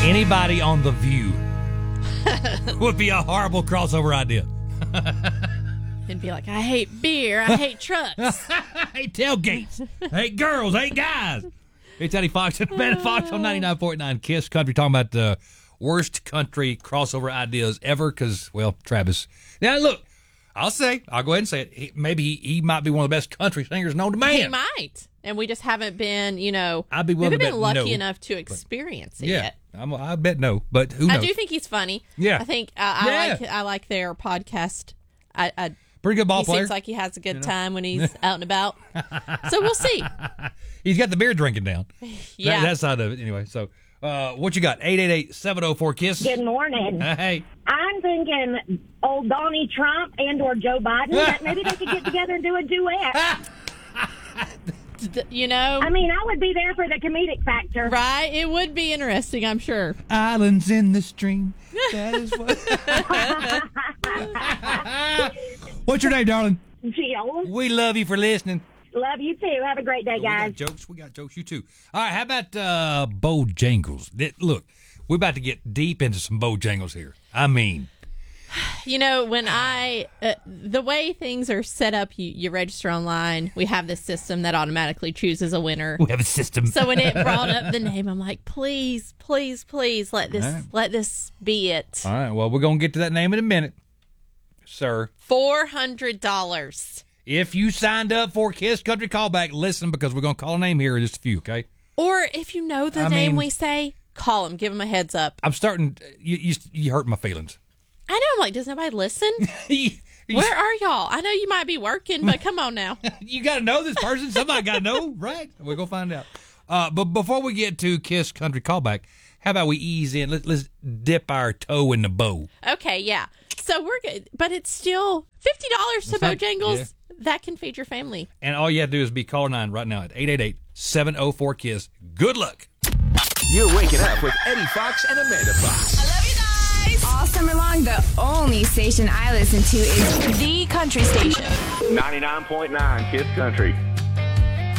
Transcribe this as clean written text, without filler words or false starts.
Anybody on The View would be a horrible crossover idea. It'd be like, I hate beer, I hate trucks. I hate tailgates. I hate girls, I hate guys. It's Eddie Fox and Amanda Fox on 99.9 KISS Country, talking about the worst country crossover ideas ever because, well, Travis. Now, look, I'll go ahead and say it. Maybe he might be one of the best country singers known to man. He might. And we just haven't been, I'd be willing to bet been lucky no, enough to experience it yeah, yet. I bet no, but who knows? I do think he's funny. Yeah. I think I like their podcast. Pretty good ball he player. Seems like he has a good time when he's out and about. So we'll see. He's got the beer drinking down. Yeah. That side of it, anyway. So, what you got? 888-704-KISS. Good morning. Hey. I'm thinking old Donnie Trump and or Joe Biden. That maybe they could get together and do a duet. I mean, I would be there for the comedic factor. Right? It would be interesting, I'm sure. Islands in the stream. That is what. What's your name, darling? Jill. We love you for listening. Love you too. Have a great day, guys. We got jokes. You too. All right, how about Bojangles? Look, we're about to get deep into some Bojangles here. I mean, when the way things are set up, you register online. We have this system that automatically chooses a winner. We have a system. So when it brought up the name, I'm like, please, please, please let this be it. All right. Well, we're gonna get to that name in a minute, sir. $400. If you signed up for KISS Country Callback, listen, because we're going to call a name here in just a few, okay? Or if you know the name we say, call them. Give them a heads up. I'm starting... You hurt my feelings. I know. I'm like, does nobody listen? Where are y'all? I know you might be working, but come on now. You got to know this person. Somebody got to know, right? We're going to find out. But before we get to KISS Country Callback, how about we ease in? Let's dip our toe in the bow. Okay, yeah. So we're good. But it's still $50 to Bojangles. Yeah. That can feed your family. And all you have to do is be caller 9 right now at 888-704-KISS. Good luck. You're waking up with Eddie Fox and Amanda Fox. I love you guys. All summer long, the only station I listen to is the country station. 99.9 KISS Country.